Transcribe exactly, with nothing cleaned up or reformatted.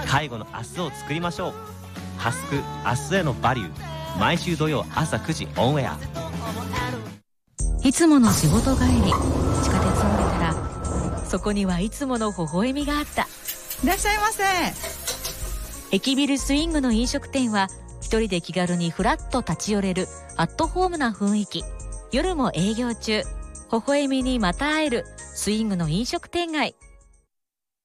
介護の明日を作りましょう。ハスク明日へのバリュー、毎週土曜朝くじオンエア。 いつもの仕事帰り、地下鉄を降りたらそこにはいつもの微笑みがあった。 いらっしゃいませ。 駅ビルスイングの飲食店は一人で気軽にフラッと立ち寄れるアットホームな雰囲気。夜も営業中、微笑みにまた会えるスイングの飲食店街。